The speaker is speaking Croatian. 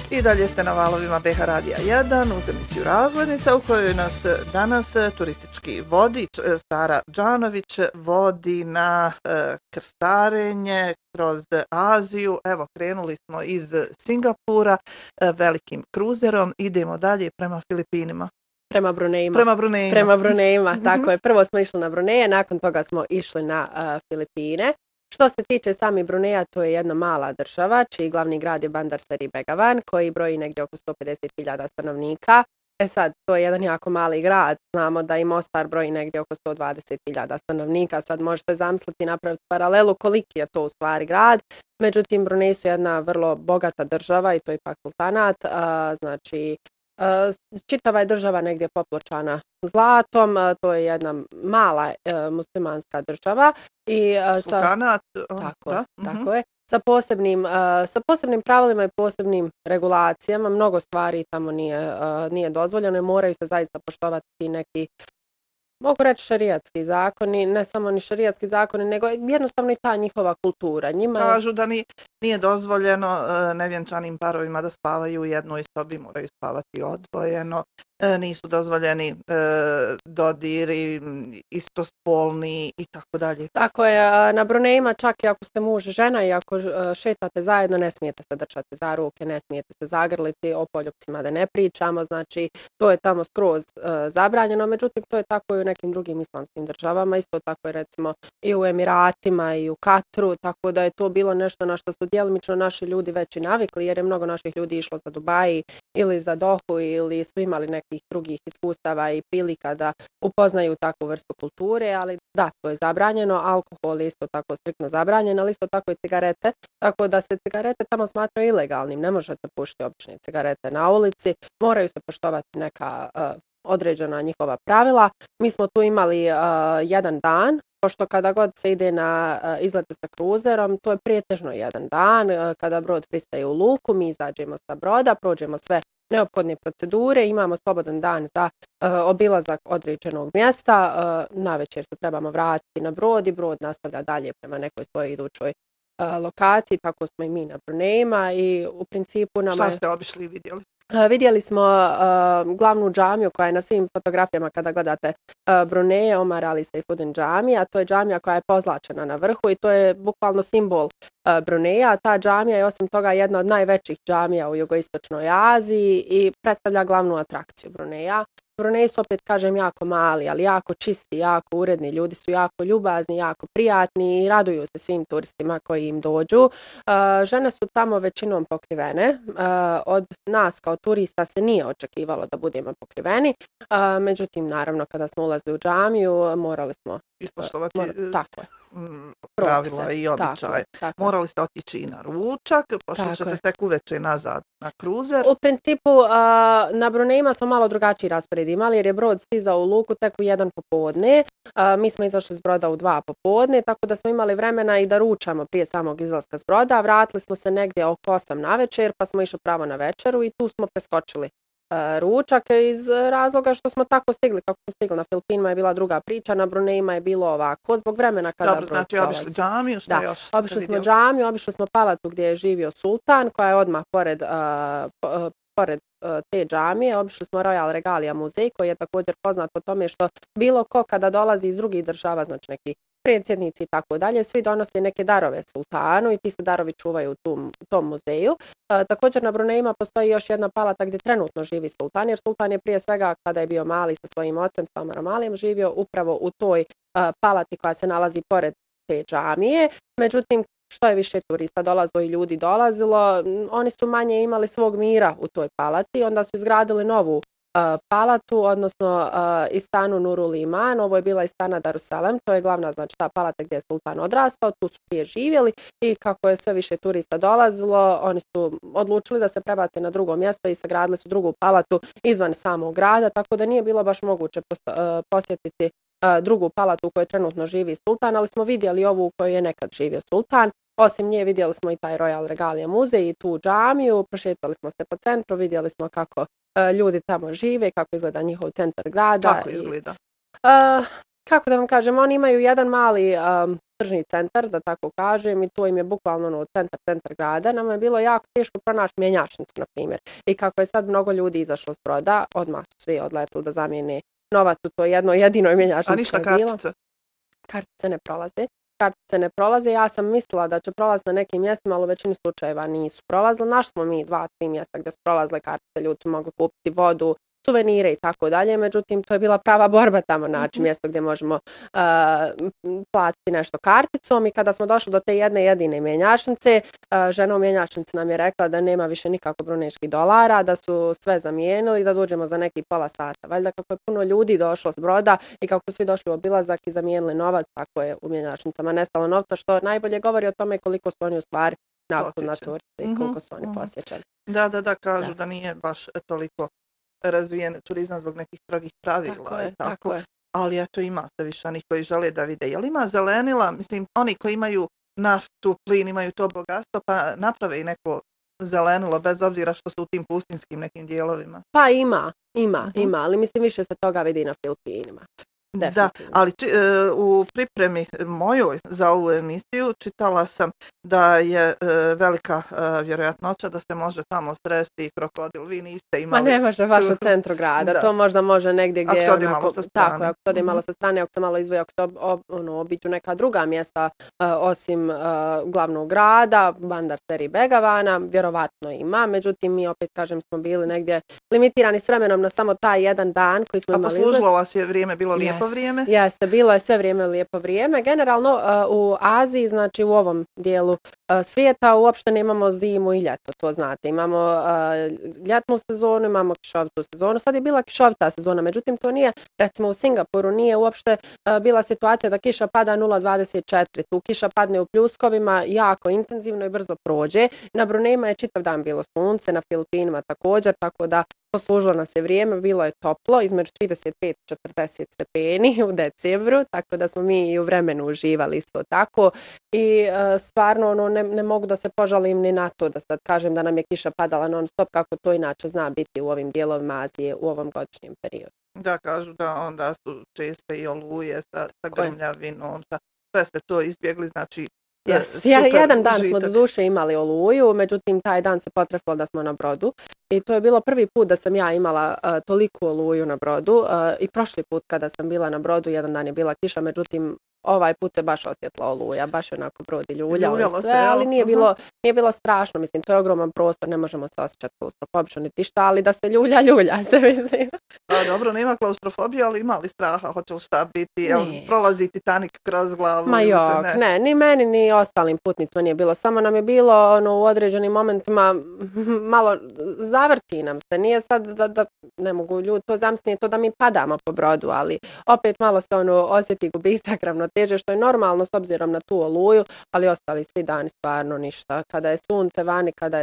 I dalje ste na valovima BH Radija 1 uz emisiju Razglednica u kojoj nas danas turistički vodič Sara Đanović vodi na krstarenje kroz Aziju. Evo, krenuli smo iz Singapura velikim kruzerom, idemo dalje prema Filipinima. Prema Brunejima. Prema Brunejima, tako je. Prvo smo išli na Bruneje, nakon toga smo išli na Filipine. Što se tiče sami Bruneja, to je jedna mala država, čiji glavni grad je Bandar Seri Begawan, koji broji negdje oko 150.000 stanovnika. Sad, to je jedan jako mali grad. Znamo da i Mostar broji negdje oko 120.000 stanovnika. Sad možete zamisliti, napraviti paralelu koliki je to u stvari grad. Međutim, Brunej su jedna vrlo bogata država i to je ipak sultanat. Znači, čitava je država negdje popločana zlatom, to je jedna mala muslimanska država i sultanat, tako je, sa posebnim pravilima i posebnim regulacijama. Mnogo stvari tamo nije dozvoljeno i moraju se zaista poštovati neki, mogu reći, šerijatski zakoni, ne samo ni šerijatski zakoni, nego jednostavno i ta njihova kultura. Kažu da nije dozvoljeno nevjenčanim parovima da spavaju u jednoj sobi, moraju spavati odvojeno. Nisu dozvoljeni dodiri, istospolni i tako dalje. Tako je, na Brunejima čak i ako ste muž i žena i ako šetate zajedno, ne smijete se držati za ruke, ne smijete se zagrliti, o poljupcima da ne pričamo, znači to je tamo skroz zabranjeno, međutim to je tako i u nekim drugim islamskim državama, isto tako je recimo i u Emiratima i u Katru, tako da je to bilo nešto na što su djelomično naši ljudi već i navikli, jer je mnogo naših ljudi išlo za Dubai ili za Dohu ili su imali nekih drugih iskustava i prilika da upoznaju takvu vrstu kulture, ali da, to je zabranjeno. Alkohol je isto tako striktno zabranjen, ali isto tako i cigarete, tako da se cigarete tamo smatraju ilegalnim. Ne možete pušiti obične cigarete na ulici, moraju se poštovati neka određena njihova pravila. Mi smo tu imali jedan dan, pošto kada god se ide na izlete sa kruzerom, to je pretežno jedan dan. Kada brod pristaje u luku, mi izađemo sa broda, prođemo sve neophodne procedure, imamo slobodan dan za obilazak određenog mjesta, navečer se trebamo vratiti na brod i brod nastavlja dalje prema nekoj svojoj idućoj lokaciji, tako smo i mi na Brunejima i u principu Šta ste obišli i vidjeli? Vidjeli smo glavnu džamiju koja je na svim fotografijama kada gledate Bruneje, Omar Ali Saifuddin džamija, to je džamija koja je pozlačena na vrhu i to je bukvalno simbol Bruneja. Ta džamija je osim toga jedna od najvećih džamija u jugoistočnoj Aziji i predstavlja glavnu atrakciju Bruneja. Bruneji su, opet kažem, jako mali, ali jako čisti, jako uredni, ljudi su jako ljubazni, jako prijatni i raduju se svim turistima koji im dođu. Žene su tamo većinom pokrivene, od nas kao turista se nije očekivalo da budemo pokriveni, međutim, naravno, kada smo ulazili u džamiju, morali smo ispoštovati pravila i običaje. Morali ste otići i na ručak, pošto ćete tek uveče nazad na kruzer. U principu, na Brunejima smo malo drugačiji raspored imali, jer je brod stizao u luku tek u 1 popodne. Mi smo izašli s broda u 2 popodne, tako da smo imali vremena i da ručamo prije samog izlaska s broda. Vratili smo se negdje oko 8 na večer, pa smo išli pravo na večeru i tu smo preskočili ručak iz razloga što smo tako stigli. Kako smo stigli na Filipinima je bila druga priča, na Brunejima je bilo ovako, zbog vremena kada brod dolazi. Znači obišli džamiju, što još ste obišli smo džamiju, obišli smo palatu gdje je živio sultan, koja je odmah pored te džamije. Obišli smo Royal Regalia muzej, koji je također poznat po tome što bilo ko kada dolazi iz drugih država, znači neki predsjednici i tako dalje, svi donose neke darove sultanu i ti se darovi čuvaju u tom muzeju. Također na Brunejima postoji još jedna palata gdje trenutno živi sultan, jer sultan je prije svega kada je bio mali sa svojim ocem, sa Omarom Alijem, živio upravo u toj palati koja se nalazi pored te džamije. Međutim, što je više turista dolazilo i ljudi dolazilo, oni su manje imali svog mira u toj palati, onda su izgradili novu palatu, odnosno Istanu Nurul Iman. Ovo je bila Istana Darussalam, to je glavna, znači ta palata gdje je sultan odrastao, tu su prije živjeli i kako je sve više turista dolazilo, oni su odlučili da se prebace na drugo mjesto i sagradili su drugu palatu izvan samog grada, tako da nije bilo baš moguće posjetiti drugu palatu u kojoj trenutno živi sultan, ali smo vidjeli ovu u kojoj je nekad živio sultan. Osim nje vidjeli smo i taj Royal Regalia muzej i tu džamiju, prošetali smo se po centru, vidjeli smo kako ljudi tamo žive, kako izgleda njihov centar grada. Kako izgleda? Kako da vam kažem, oni imaju jedan mali tržni centar, da tako kažem, i to im je bukvalno centar grada. Nama je bilo jako teško pronaći mjenjačnicu, na primjer. I kako je sad mnogo ljudi izašlo s broda, odmah su svi odletili da zamijene novac u to jedinoj mjenjačnici. A ništa kartice? Kartice ne prolaze. Kartice ne prolaze. Ja sam mislila da će prolaziti na nekim mjestima, ali u većini slučajeva nisu prolazile. Našli smo mi 2-3 mjesta gdje su prolazile kartice, ljudi su mogli kupiti vodu, suvenire i tako dalje, međutim to je bila prava borba tamo naći mjesto gdje možemo platiti nešto karticom i kada smo došli do te jedine mjenjačnice, žena u mjenjačnici nam je rekla da nema više nikako bruneških dolara, da su sve zamijenili, da dođemo za neki pola sata. Valjda kako je puno ljudi došlo s broda i kako su svi došli u obilazak i zamijenili novac, tako je u mjenjačnicama nestalo novca, što najbolje govori o tome koliko su oni u stvari nakon na turisti i koliko su oni posjećani. Da, kažu da nije baš toliko razvijen turizam zbog nekih strogih pravila. Tako je. Ali eto ima se više onih koji žele da vide. Jel ima zelenila? Mislim, oni koji imaju naftu, plin, imaju to bogatstvo, pa naprave i neko zelenilo, bez obzira što su u tim pustinskim nekim dijelovima. Pa ima, ali mislim više se toga vidi na Filipinima. Da, ali u pripremi mojoj za ovu emisiju čitala sam da je velika vjerojatnoća da se može tamo sresti krokodil. Vi niste imali... Ma ne može baš u centru grada, to možda može negdje gdje... Ako se odi malo sa strane. Tako, ako se odi malo sa strane, ako se malo izdvoji, ako se obiđu neka druga mjesta osim glavnog grada, Bandar Seri Begavana, vjerovatno ima, međutim mi opet kažem smo bili negdje limitirani s vremenom na samo taj jedan dan koji smo imali. A poslužilo vas je vrijeme, bilo lijepo vrijeme? Jeste, bilo je sve vrijeme lijepo vrijeme. Generalno u Aziji, znači u ovom dijelu svijeta uopšte nemamo zimu i ljeto, to znate. Imamo ljetnu sezonu, imamo kišovitu sezonu. Sad je bila kišovita sezona, međutim to nije, recimo u Singapuru nije uopšte bila situacija da kiša pada 0,24. Tu kiša padne u pljuskovima jako intenzivno i brzo prođe. Na Brunejima je čitav dan bilo sunce, na Filipinima također, tako da poslužilo nas je vrijeme, bilo je toplo, između 35 i 40 stepeni u decembru, tako da smo mi i u vremenu uživali isto tako. I stvarno ne mogu da se požalim ni na to, da sad kažem da nam je kiša padala non stop, kako to inače zna biti u ovim dijelovima Azije u ovom godišnjem periodu. Da, kažu da onda su česte i oluje sa grmljavinom, sve ste to izbjegli, znači jedan dan smo do duše imali oluju, međutim taj dan se potrefilo da smo na brodu i to je bilo prvi put da sam ja imala toliku oluju na brodu i prošli put kada sam bila na brodu jedan dan je bila kiša, međutim ovaj put se baš osjetila oluja, baš onako brod i ljuljao i sve, ali nije bilo strašno, mislim, to je ogroman prostor, ne možemo se osjećati klaustrofobično niti šta, ali da se ljulja se, mislim. A dobro, nema klaustrofobije, ali ima li straha, hoće li šta biti, prolazi Titanic kroz glavu? Ma jok, ne, ni meni ni ostalim putnicima nije bilo, samo nam je bilo u određenim momentima malo zavrti nam se, nije sad da ne mogu ljudi to zamisliti, to da mi padamo po brodu, ali opet malo se osjeti gubitak ravnoteže, što je normalno s obzirom na tu oluju, ali ostali svi dani stvarno ništa. Kada je sunce vani, kada